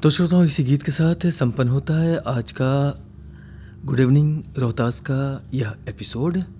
तो श्रोताओं, इसी गीत के साथ संपन्न होता है आज का गुड इवनिंग रोहतास का यह एपिसोड।